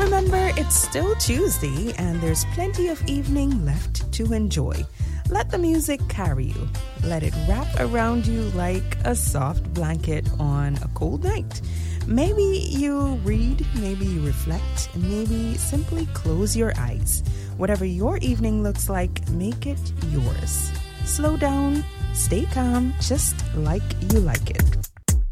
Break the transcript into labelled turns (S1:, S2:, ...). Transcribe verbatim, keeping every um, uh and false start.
S1: Remember, it's still Tuesday and there's plenty of evening left to enjoy. Let the music carry you. Let it wrap around you like a soft blanket on a cold night. Maybe you read, maybe you reflect, maybe simply close your eyes. Whatever your evening looks like, make it yours. Slow down, stay calm, just like you like it.